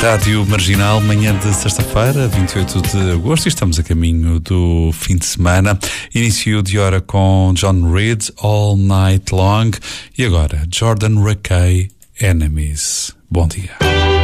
Rádio Marginal, manhã de sexta-feira, 28 de agosto, e estamos a caminho do fim de semana. Início de hora com John Reid, All Night Long, e agora Jordan Rakei, Enemies. Bom dia.